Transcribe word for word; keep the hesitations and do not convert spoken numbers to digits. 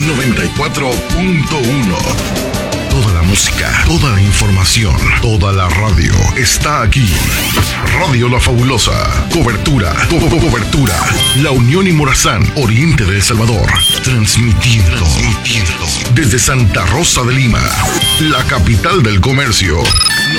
noventa y cuatro punto uno. Toda la música, toda la información, toda la radio está aquí. Radio La Fabulosa. Cobertura, co co cobertura. La Unión y Morazán, oriente de El Salvador. Transmitiendo, transmitiendo desde Santa Rosa de Lima, la capital del comercio.